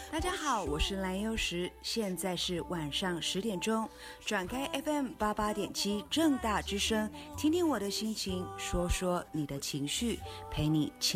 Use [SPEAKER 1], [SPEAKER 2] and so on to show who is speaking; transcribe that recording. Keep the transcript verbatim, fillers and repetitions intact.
[SPEAKER 1] 大家好，我是蓝优时，现在是晚上十点钟，转开 F M 八八点七正大之声，听听我的心情，说说你的情绪，陪你轻